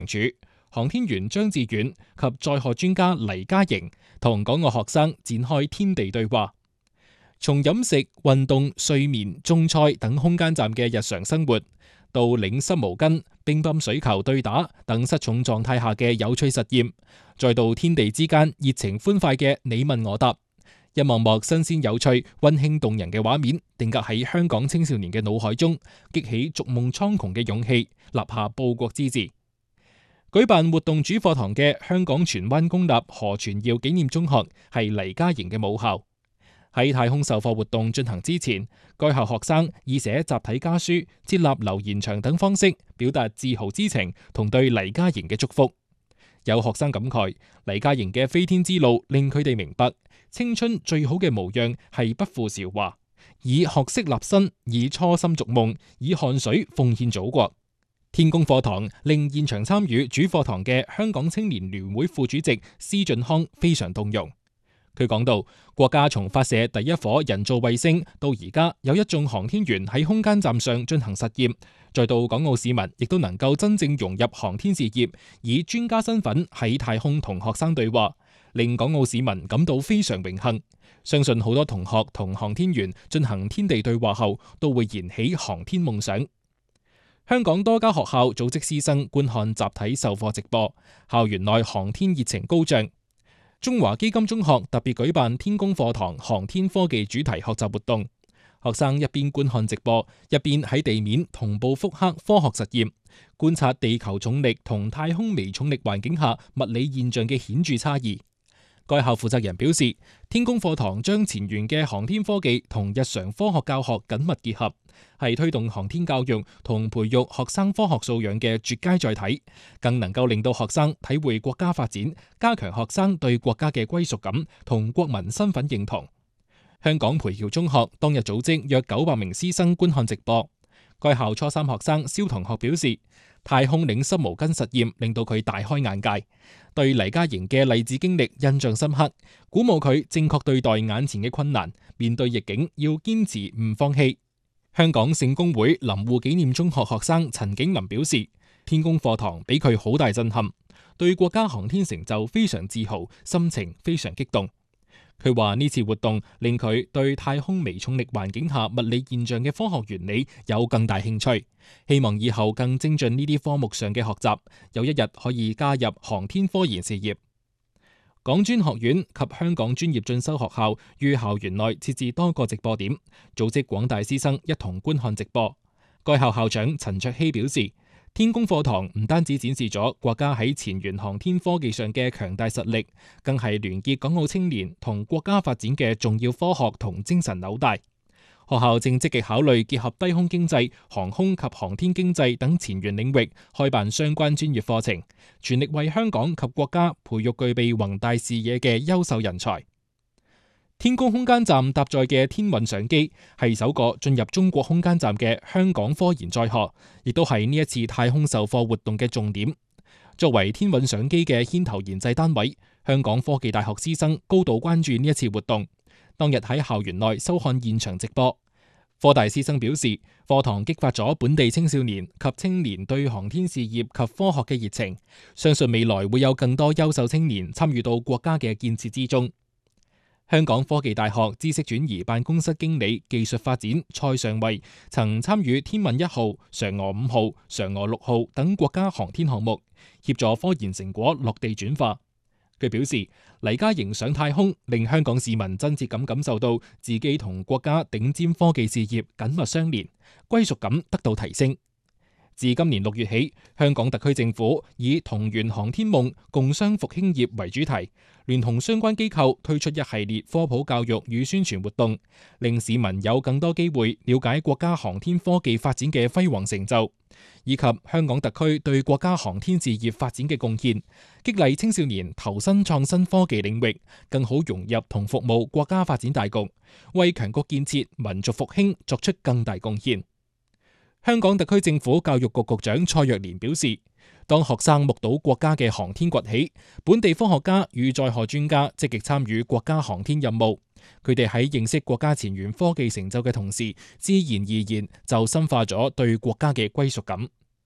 處航天員張志遠及載荷專家黎嘉瑩同港澳學生展開天地對話，從飲食、運動、睡眠、種菜等空間站嘅日常生活，到擰濕毛巾、乒乓水球對打等失重狀態下嘅有趣實驗，再到天地之間熱情歡快嘅你問我答，一幕幕新鮮有趣、溫馨動人嘅畫面，定格喺香港青少年嘅腦海中，激起逐夢蒼穹嘅勇氣，立下報國之志。舉辦活動主課堂嘅香港荃灣公立何傳耀紀念中學係黎嘉瑩嘅母校。喺太空授課活動進行之前，該校學生以寫集體家書、設立留言牆等方式表達自豪之情同對黎嘉瑩嘅祝福。有學生感慨，黎嘉瑩嘅飛天之路令佢哋明白，青春最好嘅模樣係不負韶華，以學識立身，以初心逐夢，以汗水奉獻祖國。天宮課堂令現場參與主課堂嘅香港青年聯會副主席施俊康非常動容。佢講到，國家從發射第一顆人造衛星到而家有一眾航天員喺空間站上進行實驗，再到港澳市民亦都能夠真正融入航天事業，以專家身份喺太空同學生對話，令港澳市民感到非常榮幸。相信好多同學同航天員進行天地對話後，都會燃起航天夢想。香港多家學校組織師生觀看集體授課直播，校園內航天熱情高漲。中華基金中學特別舉辦天宮課堂航天科技主題學習活動，學生一邊觀看直播，一邊喺地面同步複刻科學實驗，觀察地球重力同太空微重力環境下物理現象嘅顯著差異。該校負責人表示，天宮課堂將前沿嘅航天科技同日常科學教學緊密結合，係推動航天教育同培育學生科學素養嘅絕佳載體，更能夠令到學生體會國家發展，加強學生對國家嘅歸屬感同國民身份認同。香港培僑中學當日組織約900名師生觀看直播。該校初三學生蕭同學表示，太空擰濕毛巾實驗令到佢大開眼界，對黎嘉瑩嘅勵志經歷印象深刻，鼓舞佢正確對待眼前嘅困難，面對逆境要堅持唔放棄。香港聖公會林護紀念中學學生陳景林表示，天宮課堂俾佢好大震撼，對國家航天成就非常自豪，心情非常激動。佢話呢次活動令佢對太空微重力環境下物理現象嘅科學原理有更大興趣，希望以後更精進呢啲科目上嘅學習，有一日可以加入航天科研事業。港專學院及香港專業進修學校於校園內設置多個直播點，組織廣大師生一同觀看直播。該校校長陳卓希表示，天宮課堂唔單止展示咗國家喺前沿航天科技上嘅強大實力，更係聯結港澳青年同國家發展嘅重要科學同精神紐帶。學校正積極考慮結合低空經濟、航空及航天經濟等前沿領域，開辦相關專業課程，全力為香港及國家培育具備宏大視野嘅優秀人才。天宮空間站搭載嘅天韻相機係首個進入中國空間站嘅香港科研載荷，亦都係呢一次太空授課活動嘅重點。作為天韻相機嘅牽頭研製單位，香港科技大學師生高度關注呢一次活動。當日喺校園內收看現場直播，科大師生表示，課堂激發咗本地青少年及青年對航天事業及科學嘅熱情，相信未來會有更多優秀青年參與到國家嘅建設之中。香港科技大學知識轉移辦公室經理技術發展蔡尚慧曾參與天問1號、嫦娥5號、嫦娥6號等國家航天項目，協助科研成果落地轉化。佢表示，黎嘉瑩上太空令香港市民真切咁感受到自己同國家頂尖科技事業緊密相連，歸屬感得到提升。自今年6月起，香港特區政府以同圓航天夢，共商復興業為主題，聯同相關機構推出一系列科普教育與宣傳活動，令市民有更多機會了解國家航天科技發展嘅輝煌成就，以及香港特區對國家航天事業發展嘅貢獻，激勵青少年投身創新科技領域，更好融入同服務國家發展大局，為強國建設、民族復興作出更大貢獻。香港特區政府教育局局長蔡若蓮表示，當學生目睹國家嘅航天崛起，本地科學家與載荷專家積極參與國家航天任務，佢哋喺認識國家前沿科技成就嘅同時，自然而然就深化咗對國家嘅歸屬感。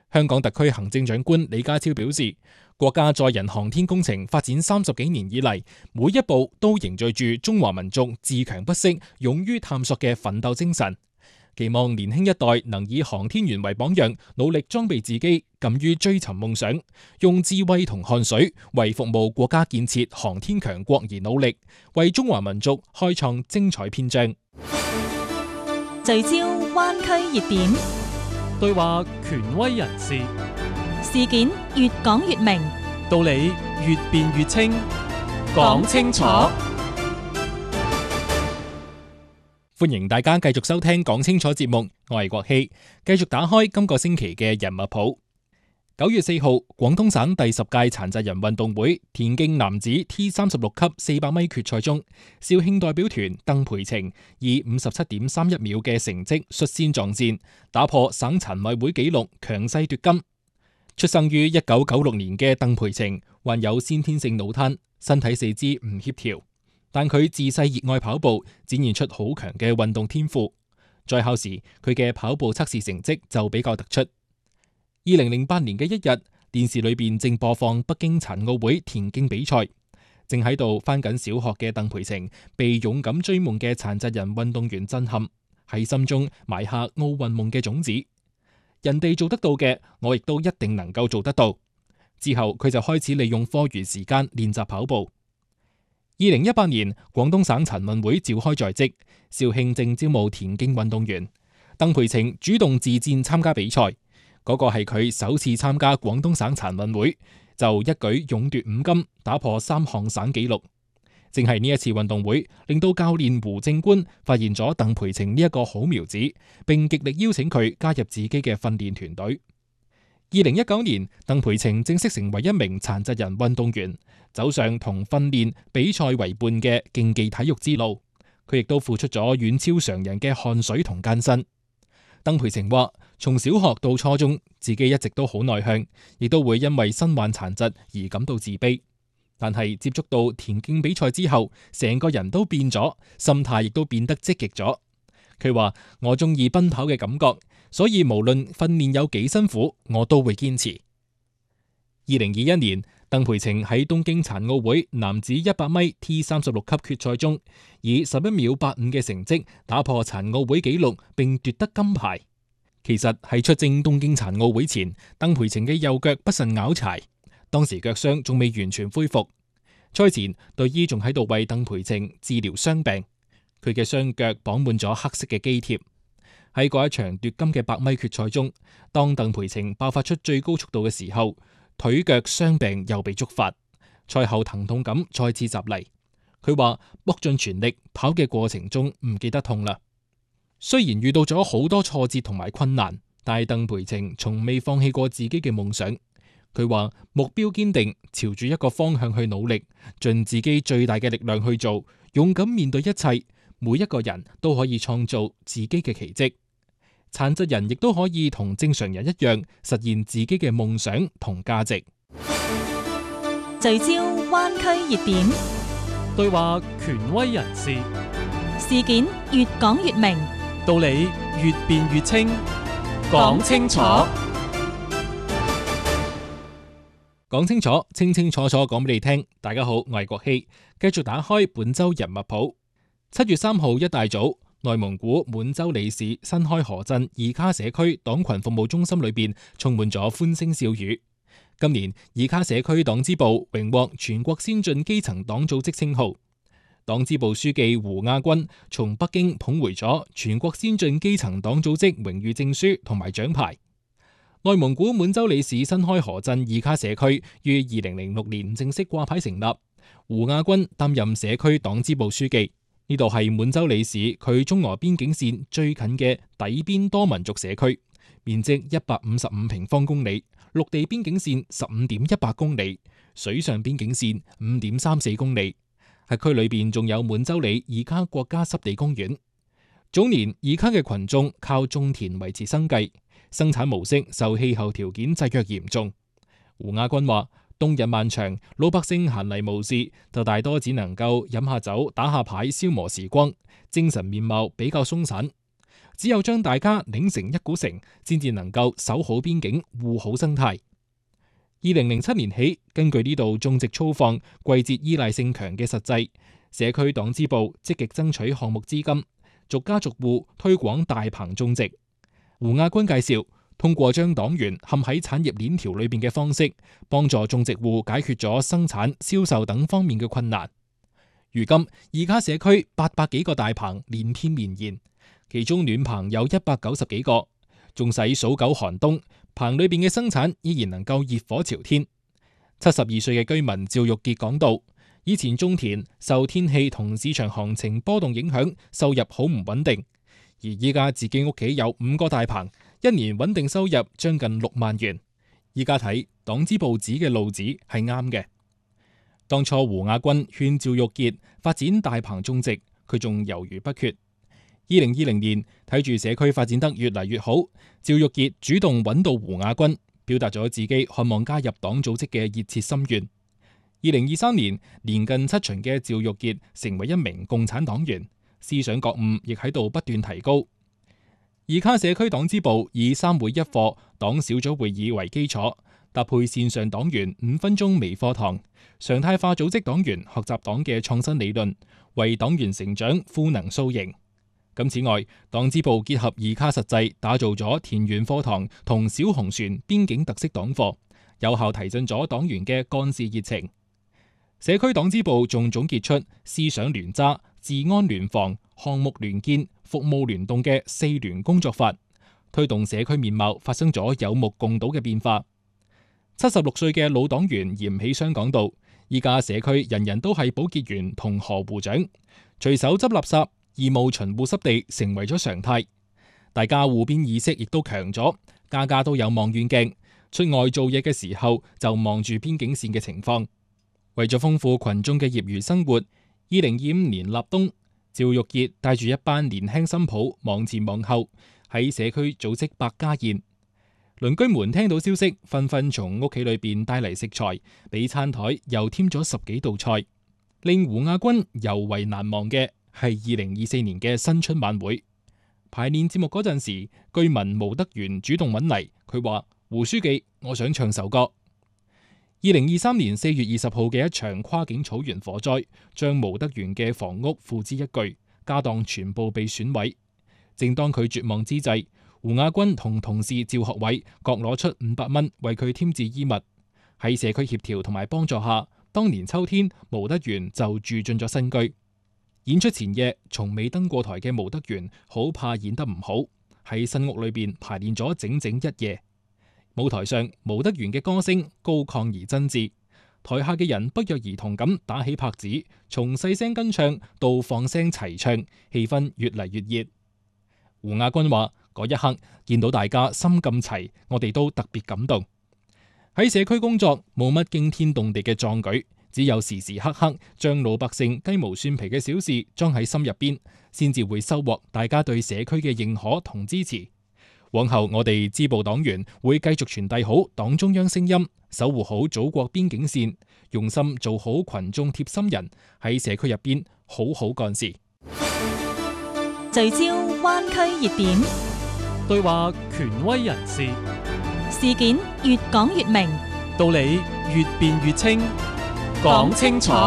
香港特區行政長官李家超表示，國家載人航天工程發展30幾年以嚟，每一步都凝聚住中華民族自強不息、勇於探索嘅奮鬥精神。期望年輕一代能以航天員為榜樣，努力裝備自己，敢於追尋夢想，用智慧同汗水為服務國家建設航天強國而努力，為中華民族開創精彩篇章。 聚焦灣區熱點， 對話權威人士， 事件越講越明， 道理越辯越清，講清楚。 歡迎大家繼續收聽講清楚節目，我係國希，繼續打開今個星期嘅人物譜。9月4號，廣東省第10屆殘疾人運動會田徑男子 T36 級400米決賽中，肇慶代表團鄧培晴以57.31秒嘅成績率先撞線，打破省殘委會紀錄，強勢奪金。出生於1996年嘅鄧培晴患有先天性腦癱，身體四肢唔協調。但佢自細熱愛跑步，展現出好強嘅運動天賦。在校時，佢嘅跑步測試成績就比較突出。2008年嘅一日，電視裏邊正播放北京殘奧會田徑比賽，正喺度返緊小學嘅鄧培晴被勇敢追夢嘅殘疾人運動員震撼，喺心中埋下奧運夢嘅種子。人哋做得到嘅，我亦都一定能夠做得到。之後佢就開始利用課餘時間練習跑步。2018年，廣東省殘運會召開在即，肇慶正招募田徑運動員。鄧培晴主動自薦參加比賽，嗰個係佢首次參加廣東省殘運會，就一舉勇奪5金，打破3項省紀錄。正係呢一次運動會，令到教練胡正官發現咗鄧培晴呢一個好苗子，並極力邀請佢加入自己嘅訓練團隊。2019年，鄧培晴正式成為一名殘疾人運動員，走上同訓練、比賽為伴嘅競技體育之路。佢亦都付出咗遠超常人嘅汗水同艱辛。鄧培晴話：從小學到初中，自己一直都好內向，亦都會因為身患殘疾而感到自卑。但係接觸到田徑比賽之後，成個人都變咗，心態亦都變得積極咗。佢話：我中意奔跑嘅感覺，所以無論訓練有幾辛苦，我都會堅持。2021年，鄧培晴喺東京殘奧會男子100米 T36 級決賽中，以11秒85嘅成績打破殘奧會紀錄，並奪得金牌。其實喺出征東京殘奧會前，鄧培晴嘅右腳不慎拗柴，當時腳傷仲未完全恢復。賽前隊醫仲喺度為鄧培晴治療傷病。佢嘅雙腳綁滿咗黑色嘅肌貼。喺嗰一場奪金嘅100米決賽中，當鄧培晴爆發出最高速度嘅時候，腿腳傷病又被觸發，賽後疼痛感再次襲嚟。佢話搏盡全力跑嘅過程中唔記得痛啦。雖然遇到咗好多挫折同埋困難，但係鄧培晴從未放棄過自己嘅夢想。佢話目標堅定，朝住一個方向去努力，盡自己最大嘅力量去做，勇敢面對一切。每一個人都可以創造自己嘅奇蹟，殘疾人亦都可以同正常人一樣實現自己嘅夢想同價值。 聚焦灣區熱點， 對話權威人士， 事件越講越明， 道理越辯越清，講清楚。 講清楚，清清楚楚講俾你聽。大家好，我係國希，繼續打開本周人物譜。7月3號一大早，內蒙古滿洲里市新開河鎮二卡社區黨群服務中心裏邊充滿咗歡聲笑語。今年二卡社區黨支部榮獲全國先進基層黨組織稱號，黨支部書記胡亞軍從北京捧回咗全國先進基層黨組織榮譽證書同埋獎牌。內蒙古滿洲里市新開河鎮二卡社區於2006年正式掛牌成立，胡亞軍擔任社區黨支部書記。呢度係滿洲里市距中俄邊境線最近嘅底邊多民族社區，面積155平方公里，陸地邊境線15.18公里，水上邊境線5.34公里。喺區裏邊仲有滿洲里二卡國家濕地公園。早年二卡嘅群眾靠種田維持生計，生產模式受氣候條件制約嚴重。胡亞軍話：冬日漫長，老百姓閒嚟無事，就大多只能夠飲下酒、打下牌消磨時光，精神面貌比較鬆散。 只有將大家擰成一股繩，先至能夠守好邊境、護好生態。2007年起，根據呢度種植粗放、季節依賴性強嘅實際，社區黨支部積極爭取項目資金，逐家逐戶推廣大棚種植。胡亞軍介紹，通過將黨員嵌喺產業鏈條裏邊嘅方式，幫助種植戶解決咗生產、銷售等方面嘅困難。如今，二卡社區800幾個大棚連天綿延，其中暖棚有190幾個，縱使數九寒冬，棚裏邊嘅生產依然能夠熱火朝天。72歲嘅居民趙玉傑講道，以前種田受天氣同市場行情波動影響，收入好唔穩定，而依家自己屋企有5個大棚，一年穩定收入將近6萬元。依家睇黨支部指嘅路子係啱嘅。當初胡亞軍勸趙玉傑發展大棚種植，佢仲猶豫不決。2020年睇住社區發展得越嚟越好，趙玉傑主動揾到胡亞軍，表達咗自己渴望加入黨組織嘅熱切心願。2023年年近7旬嘅趙玉傑成為一名共產黨員，思想覺悟亦喺度不斷提高。二卡社區黨支部以3會1課黨小組會議為基礎，搭配線上黨員5分鐘微課堂，常態化組織黨員學習黨嘅創新理論，為黨員成長賦能塑形。此外，黨支部結合二卡實際，打造咗田園課堂同小紅船邊境特色黨課，有效提振咗黨員嘅幹事熱情。社區黨支部仲總結出思想聯揸、治安聯防、項目聯建、服務聯動嘅4聯工作法，推動社區面貌發生咗有目共睹嘅變化。76歲嘅老黨員嚴喜雙講道，依家社區人人都係保潔員同河湖長，隨手執垃圾、義務巡護濕地成為咗常態，大家護邊意識亦都強咗，家家都有望遠鏡，出外做嘢嘅時候就望住邊境線嘅情況。為咗豐富群眾嘅業餘生活，2025年立冬，趙玉傑帶住一班年輕新抱忙前忙後喺社區組織百家宴。鄰居們聽到消息，紛紛從屋企裏邊帶嚟食材，俾餐台又添咗10幾道菜。令胡亞軍尤為難忘嘅係2024年嘅新春晚會排練節目嗰陣時，居民毛德元主動揾嚟，佢話：胡書記，我想唱首歌。2023年4月20號嘅一場跨境草原火災，將毛德元嘅房屋付之一炬，家當全部被損毀。正當佢絕望之際，胡亞軍同同事趙學偉各攞出500蚊為佢添置衣物。喺社區協調同埋幫助下，當年秋天毛德元就住進咗新居。演出前夜，從未登過台嘅毛德元好怕演得唔好，喺新屋裏邊排練咗整整1夜。舞台上，毛德元嘅歌聲高亢而真摯，台下嘅人不約而同咁打起拍子，從細聲跟唱到放聲齊唱，氣氛越嚟越熱。胡亞軍話：嗰一刻見到大家心咁齊，我哋都特別感動。喺社區工作冇乜驚天動地嘅壯舉，只有時時刻刻將老百姓雞毛蒜皮嘅小事裝喺心入邊，先至會收穫大家對社區嘅認可同支持。往後我哋支部黨員會繼續傳遞好黨中央聲音，守護好祖國邊境線，用心做好群眾貼心人，喺社區入邊好好幹事。 聚焦灣區熱點， 對話權威人士， 事件越講越明， 道理越辯越清，講清楚。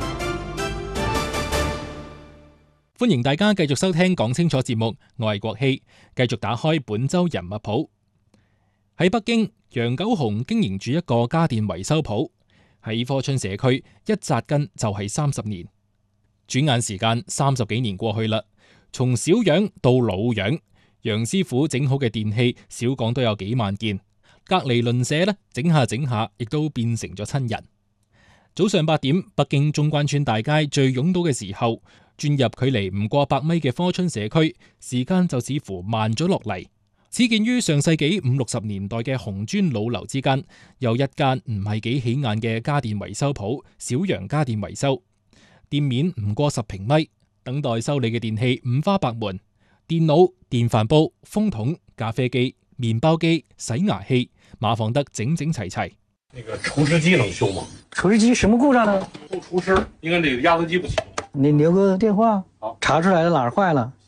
歡迎大家繼續收聽講清楚節目，我係郭希，繼續打開本周人物譜。喺北京，楊九雄經營住一個家電維修鋪，喺科春社區一紮根就係30年。轉眼時間30幾年過去啦，從小樣到老樣，楊師傅整好嘅電器少講都有幾萬件，隔籬鄰舍呢整下整下，亦都變成咗親人。早上8點，北京中關村大街最擁堵嘅時候，轉入距離唔過100米嘅科春社區，時間就似乎慢咗落嚟。始建於上世紀50、60年代嘅紅磚老樓之間，有一間唔係幾起眼嘅家電維修鋪——小楊家電維修。店面唔過10平米，等待修理嘅電器五花八門：電腦、電飯煲、風筒、咖啡機、麵包機、洗牙器，碼放得整整齊齊。 那個廚師機能修嗎？ 廚師機什麼故障呢？ 後廚師應該這個壓縮機不行。 你留個電話，查出來了哪兒壞了，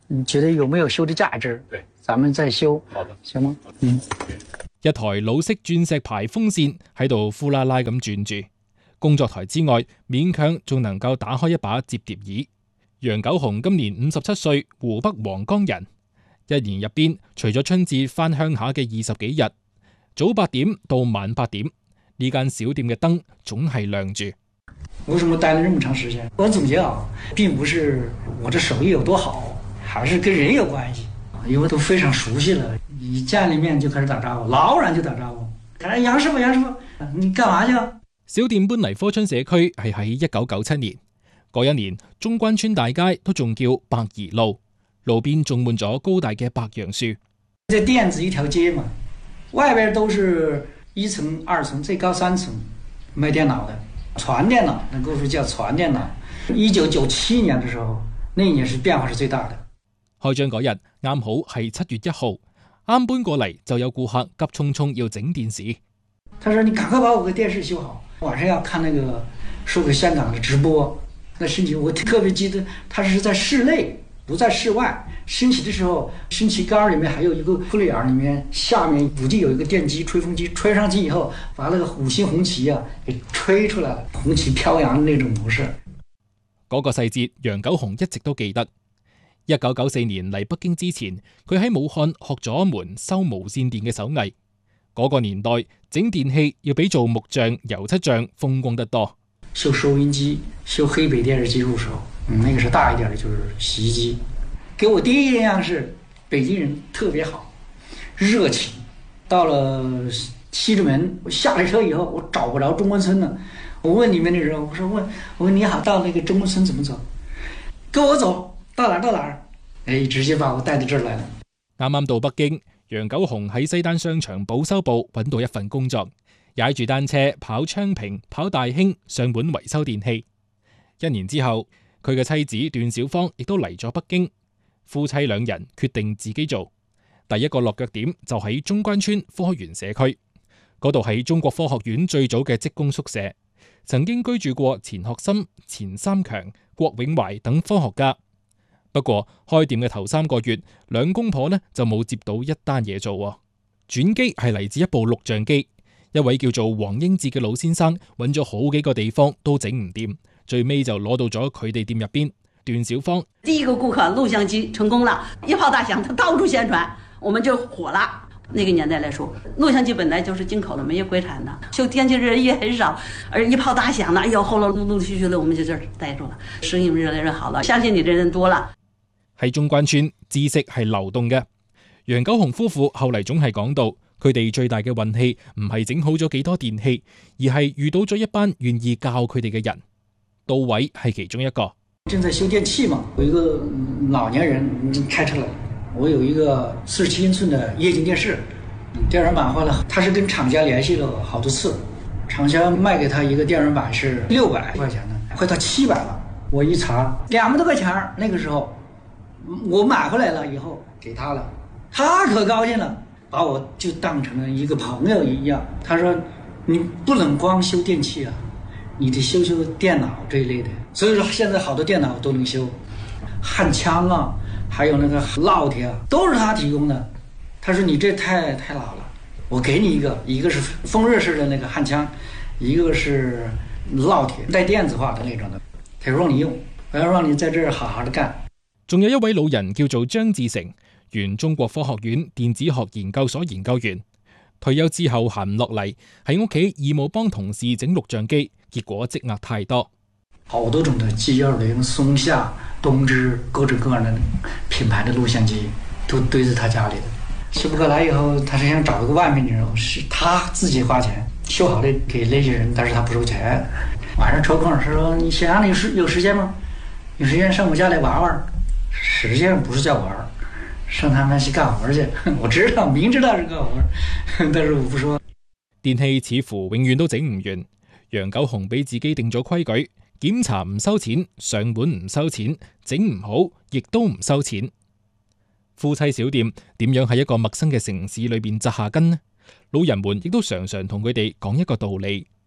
你覺得有沒有修的價值？ 對， 咱們再修， 好的， 行嗎？ 一台老式鑽石牌風扇喺度呼啦啦咁轉住，工作台之外勉強仲能夠打開一把摺疊椅。楊九雄今年57歲，湖北黃岡人。一年入邊，除咗春節返鄉下嘅20幾日，早8點到晚8點，呢間小店嘅燈總係亮住。 為什麼待了這麼長時間？我總結啊，並不是我這手藝有多好，還是跟人有關係。因為都非常熟悉了，一見了面就開始打招呼，老遠就打招呼。看楊師傅，楊師傅，你幹嘛去啊？ 小店搬嚟科春社區係喺1997年，嗰一年中關村大街都仲叫百宜路，路邊種滿咗高大嘅白楊樹。 這店子一條街嘛，外邊都是1層、2層，最高3層賣電腦的，傳電腦，那個時候叫傳電腦。1997年的時候，那一年是變化是最大的。 開張嗰日啱好係7月1號，啱搬過嚟就有顧客急匆匆要整電視。 他說：你趕快把我個電視修好，晚上要看那個說給香港的直播。那升旗我特別記得，它是在室內，不在室外。升旗的時候，升旗杆裡面還有一個窟窿裡面下面估計有一個電機、吹風機，吹上去以後，把那個5星紅旗啊給吹出來了，紅旗飄揚的那種模式。 嗰個細節，楊九雄一直都記得。1994年嚟北京之前，佢喺武漢學咗一門修無線電嘅手藝。嗰個年代整電器要比做木匠、油漆匠風光得多。 修收音機、修黑白電視機入手，那個是大一點的，就是洗衣機。給我第一印象是北京人特別好，熱情。到了西直門，我下了車以後，我找不着中關村了。我問裡面的人，我說你好，到那個中關村怎麼走？跟我走。到哪兒？哎，直接把我帶到這兒來了。 啱啱到北京，楊九雄喺西單商場保修部揾到一份工作，踩住單車跑昌平、跑大興上門維修電器。1年之後，佢嘅妻子段小芳亦都嚟咗北京，夫妻2人決定自己做。第一個落腳點就喺中關村科園社區，嗰度係中國科學院最早嘅職工宿舍，曾經居住過錢學森、錢三強、郭永懷等科學家。不過開店嘅頭3個月，2公婆呢就冇接到一單嘢做。轉機係嚟自一部錄像機，一位叫做黃英哲嘅老先生揾咗好幾個地方都整唔掂，最尾就攞到咗佢哋店入邊。段小芳第一個顧客錄像機成功了，一炮打響，他到處宣傳，我們就火了。那個年代來說，錄像機本來就是進口的，沒有國產的，修電器人也很少，而一炮打響了，哎呦，後來陸陸續續的，我們就這兒待住了，生意越來越好了，相信你的人多了。 喺中關村，知識係流動嘅。楊九雄夫婦後嚟總係講到，佢哋最大嘅運氣唔係整好咗幾多電器，而係遇到咗一班願意教佢哋嘅人。杜偉係其中一個。 正在修電器嘛，有一個老年人開車來，我有一個47英寸的液晶電視，電源板壞了，他是跟廠家聯繫了好多次，廠家賣給他一個電源板是600塊錢的，快到700了。我一查，200多塊錢，那個時候。我買回來了以後給他了，他可高興了，把我就當成了一個朋友一樣。他說你不能光修電器啊，你得修電腦這一類的。所以說現在好多電腦都能修，焊槍啊，還有那個烙鐵啊，都是他提供的。他說你這太老了，我給你一個是風熱式的那個焊槍，一個是烙鐵帶電子化的那種的，他說讓你用，我要讓你在這兒好好的幹。 仲有一位老人叫做張志成，原中國科學院電子學研究所研究員，退休之後閒唔落嚟，喺屋企義務幫同事整錄像機，結果積壓太多。 好多種的 G10、松下、東芝，各種各樣的品牌的錄像機都堆在他家裏的。修不過來以後，他是想找一個外面的人，是他自己花錢修好了給那些人，但是他不收錢。晚上抽空說你想讓你有時間嗎？有時間上我家來玩玩。實際上不是叫玩，上他們去幹活去。我知道，明知道是幹活，但是我不說。 電器似乎永遠都整唔完。楊九雄俾自己定咗規矩，檢查唔收錢，上門唔收錢，整唔好亦都唔收錢。夫妻小店點樣喺一個陌生嘅城市裏邊紮下根呢？老人們亦都常常同佢哋講一個道理。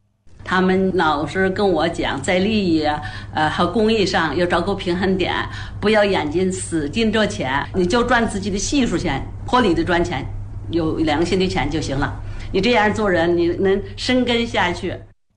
他们老是跟我讲，在利益和公益上要找个平衡点，不要眼睛使劲赚钱，你就赚自己的技术钱，合理的赚钱，有良心的钱就行了。你这样做人，你能生根下去。